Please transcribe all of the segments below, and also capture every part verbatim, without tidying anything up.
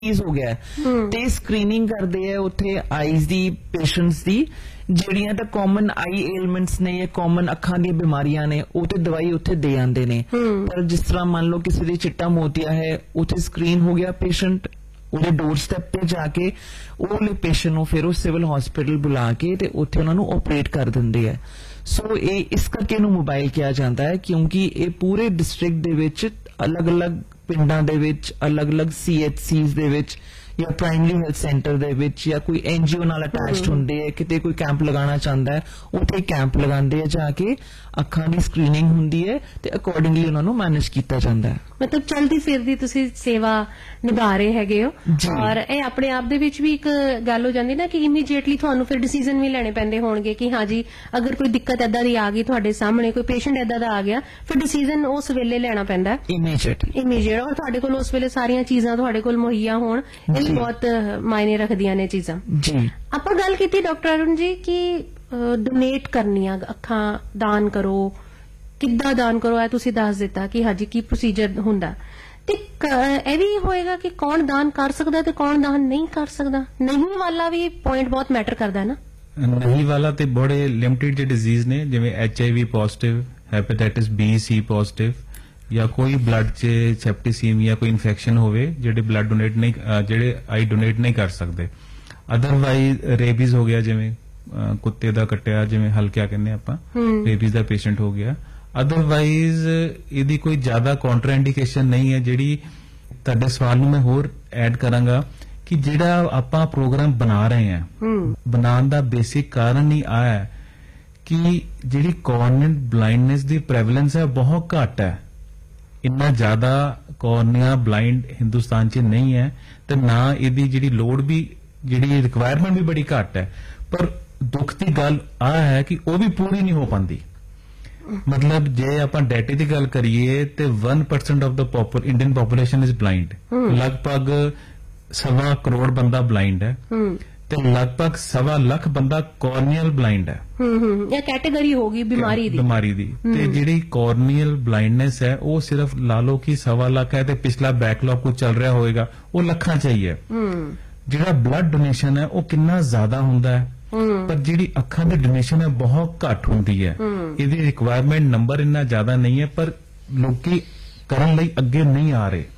हो गया ते स्क्रीनिंग करते हैं उत्थे आईज दी पेशेंट्स दी ਜਿਹੜੀਆਂ ਤਾਂ ਕਾਮਨ ਆਈ ਏਲਮੈਂਟਸ ਨੇ ਜਾਂ ਕਾਮਨ ਅੱਖਾਂ ਦੀਆਂ ਬਿਮਾਰੀਆਂ ਨੇ ਉਹ ਤੇ ਦਵਾਈ ਉੱਥੇ ਦੇ ਆਂਦੇ ਨੇ ਪਰ ਜਿਸ ਤਰ੍ਹਾਂ ਮੰਨ ਲਓ ਕਿਸੇ ਦੀ ਚਿੱਟਾ ਮੋਤੀਆ ਹੈ ਉੱਥੇ ਸਕਰੀਨ ਹੋ ਗਿਆ ਪੇਸ਼ੈਂਟ ਉਹਦੇ ਡੋਰ ਸਟੈਪ ਤੇ ਜਾ ਕੇ ਉਹਲੇ ਪੇਸ਼ੈਂਟ ਨੂੰ ਫਿਰ ਉਹ ਸਿਵਲ ਹਸਪੀਟਲ ਬੁਲਾ ਕੇ ਤੇ ਉੱਥੇ ਉਹਨਾਂ ਨੂੰ ਆਪਰੇਟ ਕਰ ਦਿੰਦੇ ਆ ਸੋ ਇਹ ਇਸ ਕਰਕੇ ਇਹਨੂੰ ਮੋਬਾਈਲ ਕਿਹਾ ਜਾਂਦਾ ਹੈ ਕਿਉਂਕਿ ਇਹ ਪੂਰੇ ਡਿਸਟ੍ਰਿਕਟ ਦੇ ਵਿੱਚ ਅਲੱਗ-ਅਲੱਗ ਪਿੰਡਾਂ ਦੇ ਵਿੱਚ ਅਲੱਗ-ਅਲੱਗ ਸੀ ਐਚ ਸੀਜ਼ ਦੇ ਵਿੱਚ ਜਾਂ ਪ੍ਰਾਇਮਰੀ ਹੈਲਥ ਸੈਂਟਰ ਦੇ ਵਿੱਚ ਜਾਂ ਕੋਈ ਐਨਜੀਓ ਨਾਲ ਅਟੈਚਡ ਹੁੰਦੇ ਹੈ ਕਿਤੇ ਕੋਈ ਕੈਂਪ ਲਗਾਉਣਾ ਚਾਹੁੰਦਾ ਹੈ ਉੱਥੇ ਕੈਂਪ ਲਗਾਉਂਦੇ ਆ ਜਾ ਕੇ ਅੱਖਾਂ ਦੀ ਸਕਰੀਨਿੰਗ ਹੁੰਦੀ ਹੈ ਤੇ ਅਕੋਰਡਿੰਗਲੀ ਉਹਨਾਂ ਨੂੰ ਮੈਨੇਜ ਕੀਤਾ ਜਾਂਦਾ ਹੈ ਮਤਲਬ ਚਲਦੀ ਫਿਰਦੀ ਤੁਸੀਂ ਸੇਵਾ ਨਿਭਾ ਰਹੇ ਹੈਗੇ ਹੋ ਔਰ ਇਹ ਆਪਣੇ ਆਪ ਦੇ ਵਿੱਚ ਵੀ ਇੱਕ ਗੱਲ ਹੋ ਜਾਂਦੀ ਨਾ ਕਿ ਇਮੀਡੀਏਟਲੀ ਤੁਹਾਨੂੰ ਫਿਰ ਡਿਸੀਜਨ ਵੀ ਲੈਣੇ ਪੈਂਦੇ ਹੋਣਗੇ ਕਿ ਹਾਂ ਜੀ ਅਗਰ ਕੋਈ ਦਿੱਕਤ ਏਦਾਂ ਦੀ ਆ ਗਈ ਤੁਹਾਡੇ ਸਾਹਮਣੇ ਕੋਈ ਪੇਸ਼ੈਂਟ ਏਦਾਂ ਦਾ ਆ ਗਿਆ ਫਿਰ ਡਿਸੀਜਨ ਉਸ ਵੇਲੇ ਲੈਣਾ ਪੈਂਦਾ ਇਮੀਡੀਏਟ ਇਮੀਡੀਏਟ ਔਰ ਤੁਹਾਡੇ ਕੋਲ ਉਸ ਵੇਲੇ ਸਾਰੀਆਂ ਚੀਜ਼ਾਂ ਤੁਹਾਡੇ ਕੋਲ ਮੁਹੱਈਆ ਹੋਣ ਇਹ ਬਹੁਤ ਮਾਇਨੇ ਰੱਖਦੀਆਂ ਨੇ ਚੀਜ਼ਾਂ ਜੀ ਆਪਾਂ ਗੱਲ ਕੀਤੀ ਡਾਕਟਰ ਅਰੁਣ ਜੀ ਕਿ ਡੋਨੇਟ ਕਰਨੀਆਂ ਅੱਖਾਂ ਦਾਨ ਕਰੋ ਕਿੱਦਾਂ ਦਾਨ ਕਰੋ ਇਹ ਤੁਸੀਂ ਦੱਸ ਦਿੱਤਾ ਕਿ ਹਾਂਜੀ ਕੀ ਪ੍ਰੋਸੀਜਰ ਹੁੰਦਾ ਤੇ ਇਹ ਵੀ ਹੋਏਗਾ ਕਿ ਕੌਣ ਦਾਨ ਕਰ ਸਕਦਾ ਤੇ ਕੌਣ ਦਾਨ ਨਹੀਂ ਕਰ ਸਕਦਾ ਨਹੀਂ ਵਾਲਾ ਵੀ ਪੁਆਇੰਟ ਬਹੁਤ ਮੈਟਰ ਕਰਦਾ ਨਾ ਨਹੀਂ ਵਾਲਾ ਤੇ ਬੜੇ ਲਿਮਟਿਡ ਜਿਹੇ ਡਿਜ਼ੀਜ਼ ਨੇ ਜਿਵੇਂ H I we positive hepatitis B C positive ਜਾਂ ਕੋਈ ਬਲੱਡ 'ਚ ਸੈਪਟੀਸੀਮੀਆ ਕੋਈ ਇਨਫੈਕਸ਼ਨ ਹੋਵੇ ਜਿਹੜੇ ਬਲੱਡ ਡੋਨੇਟ ਨਹੀਂ ਜਿਹੜੇ ਆਈ ਡੋਨੇਟ ਨਹੀਂ ਕਰ ਸਕਦੇ ਅਦਰਵਾਈਜ਼ ਰੇਬੀਜ਼ ਹੋ ਗਿਆ ਜਿਵੇਂ ਕੁੱਤੇ ਦਾ ਕੱਟਿਆ ਜਿਵੇਂ ਹਲਕਿਆ ਕਹਿੰਦੇ ਆਪਾਂ ਰੇਬੀਜ਼ ਦਾ ਪੇਸ਼ੈਂਟ ਹੋ ਗਿਆ ਅਦਰਵਾਈਜ਼ ਇਹਦੀ ਕੋਈ ਜ਼ਿਆਦਾ ਕਾਉਂਟਰਾਇੰਡੀਕੇਸ਼ਨ ਨਹੀਂ ਹੈ ਜਿਹੜੀ ਤੁਹਾਡੇ ਸਵਾਲ ਨੂੰ ਮੈਂ ਹੋਰ ਐਡ ਕਰਾਂਗਾ ਕਿ ਜਿਹੜਾ ਆਪਾਂ ਪ੍ਰੋਗਰਾਮ ਬਣਾ ਰਹੇ ਹਾਂ ਬਣਾਉਣ ਦਾ ਬੇਸਿਕ ਕਾਰਨ ਹੀ ਆ ਹੈ ਕਿ ਜਿਹੜੀ ਕੋਰਨੀਅਲ ਬਲਾਈਂਡਨੈਸ ਦੀ ਪ੍ਰੈਵਲੈਂਸ ਹੈ ਬਹੁਤ ਘੱਟ ਹੈ ਇੰਨਾ ਜ਼ਿਆਦਾ ਕੋਰਨੀਆ ਬਲਾਈਂਡ ਹਿੰਦੁਸਤਾਨ 'ਚ ਨਹੀਂ ਹੈ ਤੇ ਨਾ ਇਹਦੀ ਜਿਹੜੀ ਲੋੜ ਵੀ ਜਿਹੜੀ ਰਿਕੁਆਇਰਮੈਂਟ ਵੀ ਬੜੀ ਘੱਟ ਹੈ ਪਰ ਦੁੱਖ ਦੀ ਗੱਲ ਆ ਹੈ ਕਿ ਉਹ ਵੀ ਪੂਰੀ ਨਹੀਂ ਹੋ ਪਾਉਂਦੀ ਮਤਲਬ ਜੇ ਆਪਾਂ ਡਾਟੇ ਦੀ ਗੱਲ ਕਰੀਏ ਤੇ one percent of the Indian population is blind ਲਗਭਗ ਸਵਾ ਕਰੋੜ ਬੰਦਾ ਬਲਾਈਂਡ ਹੈ ਤੇ ਲਗਭਗ ਸਵਾ ਲੱਖ ਬੰਦਾ ਕੋਰਨੀਅਲ ਬਲਾਈਂਡ ਹੈ ਇਹ ਕੈਟੇਗਰੀ ਹੋਗੀ ਬਿਮਾਰੀ ਦੀ ਬਿਮਾਰੀ ਦੀ ਤੇ ਜਿਹੜੀ ਕੋਰਨੀਅਲ ਬਲਾਈਂਡਨੈਸ ਹੈ ਉਹ ਸਿਰਫ ਲਾ ਲਓ ਕਿ ਸਵਾ ਲੱਖ ਹੈ ਤੇ ਪਿਛਲਾ ਬੈਕਲੌਗ ਕੁਝ ਚੱਲ ਰਿਹਾ ਹੋਏਗਾ ਉਹ ਲੱਖਾਂ ਚ ਹੀ ਹੈ ਜਿਹੜਾ ਬਲੱਡ ਡੋਨੇਸ਼ਨ ਹੈ ਉਹ ਕਿੰਨਾ ਜ਼ਿਆਦਾ ਹੁੰਦਾ ਹੈ ਪਰ ਜਿਹੜੀ ਅੱਖਾਂ ਦੀ ਡੋਨੇਸ਼ਨ ਹੈ ਬਹੁਤ ਘੱਟ ਹੁੰਦੀ ਹੈ ਇਹਦੀ ਰਿਕੁਆਇਰਮੈਂਟ ਨੰਬਰ ਇੰਨਾ ਜ਼ਿਆਦਾ ਨਹੀਂ ਹੈ ਪਰ ਲੋਕੀ ਕਰਨ ਲਈ ਅੱਗੇ ਨਹੀਂ ਆ ਰਹੇ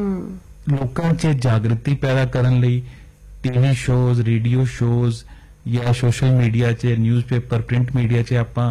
ਲੋਕਾਂ 'ਚ ਜਾਗਰਤੀ ਪੈਦਾ ਕਰਨ ਲਈ ਟੀਵੀ ਸ਼ੋਜ਼ ਰੇਡੀਓ ਸ਼ੋਜ਼ ਜਾਂ ਸੋਸ਼ਲ ਮੀਡੀਆ 'ਚ ਨਿਊਜ਼ਪੇਪਰ ਪ੍ਰਿੰਟ ਮੀਡੀਆ 'ਚ ਆਪਾਂ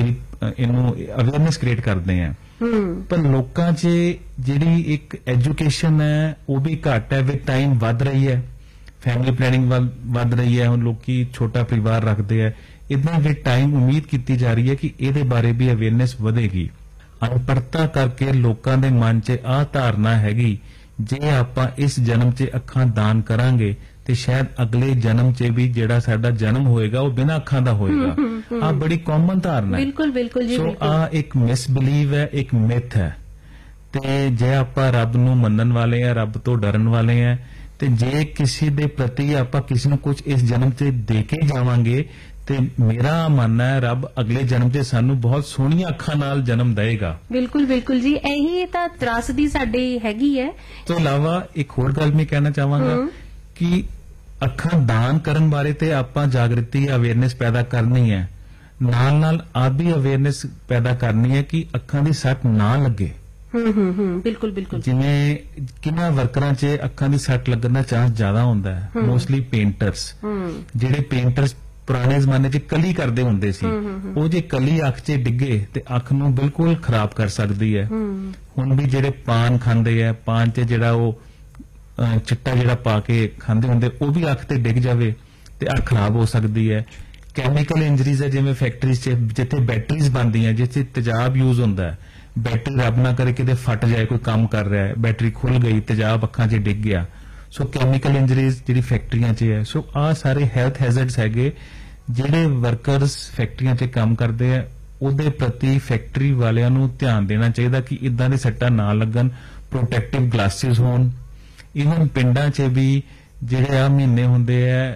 ਇਹਨੂੰ ਅਵੇਅਰਨੈਸ ਕ੍ਰੀਏਟ ਕਰਦੇ ਹਾਂ ਪਰ ਲੋਕਾਂ 'ਚ ਜਿਹੜੀ ਇੱਕ ਐਜੂਕੇਸ਼ਨ ਹੈ ਉਹ ਵੀ ਘੱਟ ਹੈ ਵਿਦ ਟਾਈਮ ਵੱਧ ਰਹੀ ਹੈ ਫੈਮਿਲੀ ਪਲੈਨਿੰਗ ਵੱਧ ਰਹੀ ਹੈ ਹੁਣ ਲੋਕੀ ਛੋਟਾ ਪਰਿਵਾਰ ਰੱਖਦੇ ਆ ਇਦਾਂ ਵਿਦ ਟਾਈਮ ਉਮੀਦ ਕੀਤੀ ਜਾ ਰਹੀ ਹੈ ਕਿ ਇਹਦੇ ਬਾਰੇ ਵੀ ਅਵੇਅਰਨੈਸ ਵਧੇਗੀ ਅਨਪੜ੍ਹਤਾ ਕਰਕੇ ਲੋਕਾਂ ਦੇ ਮਨ 'ਚ ਆਹ ਧਾਰਨਾ ਹੈਗੀ ਜੇ ਆਪਾਂ ਇਸ ਜਨਮ 'ਚ ਅੱਖਾਂ ਦਾਨ ਕਰਾਂਗੇ ਤੇ ਸ਼ਾਇਦ ਅਗਲੇ ਜਨਮ 'ਚ ਵੀ ਜਿਹੜਾ ਸਾਡਾ ਜਨਮ ਹੋਏਗਾ ਉਹ ਬਿਨਾਂ ਅੱਖਾਂ ਦਾ ਹੋਏਗਾ ਆ ਬੜੀ ਕਾਮਨ ਧਾਰਨਾ ਹੈ ਬਿਲਕੁਲ ਬਿਲਕੁਲ ਜੀ ਸੋ ਆ ਇੱਕ ਮਿਸਬਲੀਵ ਹੈ ਇੱਕ ਮਿਥ ਹੈ ਤੇ ਜੇ ਆਪਾਂ ਰੱਬ ਨੂੰ ਮੰਨਣ ਵਾਲੇ ਆ ਰੱਬ ਤੋਂ ਡਰਨ ਵਾਲੇ ਆ ਤੇ ਜੇ ਕਿਸੇ ਦੇ ਪ੍ਰਤੀ ਆਪਾਂ ਕਿਸੇ ਨੂੰ ਕੁਝ ਇਸ ਜਨਮ 'ਚ ਦੇ ਕੇ ਜਾਵਾਂਗੇ ਤੇ ਮੇਰਾ ਮੰਨਣਾ ਹੈ ਰੱਬ ਅਗਲੇ ਜਨਮ 'ਚ ਸਾਨੂੰ ਬਹੁਤ ਸੋਹਣੀਆਂ ਅੱਖਾਂ ਨਾਲ ਜਨਮ ਦੇਏਗਾ ਬਿਲਕੁਲ ਬਿਲਕੁਲ ਜੀ ਇਹੀ ਤਾਂ ਤਰਾਸਦੀ ਸਾਡੀ ਹੈਗੀ ਹੈ ਤੋਂ ਇਲਾਵਾ ਇੱਕ ਹੋਰ ਗੱਲ ਮੈਂ ਕਹਿਣਾ ਚਾਹਾਂਗਾ ਕਿ ਅੱਖਾਂ ਦਾਨ ਕਰਨ ਬਾਰੇ ਤੇ ਆਪਾਂ ਜਾਗਰਤੀ ਅਵੇਅਰਨੈਸ ਪੈਦਾ ਕਰਨੀ ਹੈ ਨਾਲ ਨਾਲ ਆ ਵੀ ਅਵੇਅਰਨੈਸ ਪੈਦਾ ਕਰਨੀ ਹੈ ਕਿ ਅੱਖਾਂ ਦੀ ਸੱਟ ਨਾ ਲੱਗੇ ਹੂੰ ਹੂੰ ਹੂੰ ਬਿਲਕੁਲ ਬਿਲਕੁਲ ਜਿਵੇਂ ਕਿੰਨਾ ਵਰਕਰਾਂ 'ਚ ਅੱਖਾਂ ਦੀ ਸੱਟ ਲੱਗਣ ਦਾ ਚਾਂਸ ਜ਼ਿਆਦਾ ਹੁੰਦਾ ਹੈ ਮੋਸਟਲੀ ਪੇਂਟਰਸ ਜਿਹੜੇ ਪੇਂਟਰਸ ਪੁਰਾਣੇ ਜ਼ਮਾਨੇ 'ਚ ਕਲੀ ਕਰਦੇ ਹੁੰਦੇ ਸੀ ਉਹ ਜੇ ਕਲੀ ਅੱਖ 'ਚ ਡਿੱਗੇ ਤੇ ਅੱਖ ਨੂੰ ਬਿਲਕੁਲ ਖਰਾਬ ਕਰ ਸਕਦੀ ਹੈ ਹੁਣ ਵੀ ਜਿਹੜੇ ਪਾਨ ਖਾਂਦੇ ਆ ਪਾਨ 'ਚ ਜਿਹੜਾ ਉਹ ਚਿੱਟਾ ਜਿਹੜਾ ਪਾ ਕੇ ਖਾਂਦੇ ਹੁੰਦੇ ਉਹ ਵੀ ਅੱਖ ਤੇ ਡਿੱਗ ਜਾਵੇ ਤੇ ਅੱਖ ਖਰਾਬ ਹੋ ਸਕਦੀ ਹੈ ਕੈਮੀਕਲ ਇੰਜਰੀਜ਼ ਹੈ ਜਿਵੇਂ ਫੈਕਟਰੀਜ਼ 'ਚ ਜਿੱਥੇ ਬੈਟਰੀਜ਼ ਬਣਦੀਆਂ ਜਿੱਥੇ ਤੇਜ਼ਾਬ ਯੂਜ਼ ਹੁੰਦਾ ਹੈ ਬੈਟਰੀ ਰੱਬ ਨਾ ਕਰੇ ਕਿਤੇ ਫਟ ਜਾਏ ਕੋਈ ਕੰਮ ਕਰ ਰਿਹਾ ਹੈ ਬੈਟਰੀ ਖੁੱਲ ਗਈ ਤੇਜ਼ਾਬ ਅੱਖਾਂ 'ਚ ਡਿੱਗ ਗਿਆ ਸੋ ਕੈਮੀਕਲ ਇੰਜਰੀਜ਼ ਜਿਹੜੀ ਫੈਕਟਰੀਆਂ 'ਚ ਹੈ ਸੋ ਆਹ ਸਾਰੇ ਹੈਲਥ ਹੈਜ਼ਰਡਸ ਹੈਗੇ ਜਿਹੜੇ ਵਰਕਰਸ ਫੈਕਟਰੀਆਂ 'ਚ ਕੰਮ ਕਰਦੇ ਆ ਉਹਦੇ ਪ੍ਰਤੀ ਫੈਕਟਰੀ ਵਾਲਿਆਂ ਨੂੰ ਧਿਆਨ ਦੇਣਾ ਚਾਹੀਦਾ ਕਿ ਇਦਾਂ ਦੇ ਸੱਟਾਂ ਨਾ ਲੱਗਣ ਪ੍ਰੋਟੈਕਟਿਵ ਗਲਾਸਿਸ ਹੋਣ ਇਵਨ ਪਿੰਡਾਂ 'ਚ ਵੀ ਜਿਹੜੇ ਆ ਮਹੀਨੇ ਹੁੰਦੇ ਆ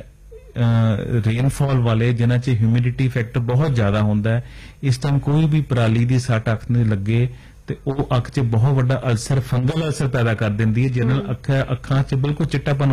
ਰੇਨਫਾਲ ਵਾਲੇ ਜਿਨ੍ਹਾਂ 'ਚ ਹਿਊਮਿਡਿਟੀ ਫੈਕਟਰ ਬਹੁਤ ਜ਼ਿਆਦਾ ਹੁੰਦਾ ਹੈ ਇਸ ਟਾਈਮ ਕੋਈ ਵੀ ਪਰਾਲੀ ਦੀ ਸੱਟ ਅੱਖ ਨੂੰ ਲੱਗੇ ਤੇ ਉਹ ਅੱਖ 'ਚ ਬਹੁਤ ਵੱਡਾ ਅਲਸਰ, ਫੰਗਲ ਅਲਸਰ ਪੈਦਾ ਕਰ ਦਿੰਦੀ ਹੈ, ਜਿਹਦੇ ਨਾਲ ਅੱਖਾਂ ਅੱਖਾਂ 'ਚ ਬਿਲਕੁਲ ਚਿੱਟਾਪਨ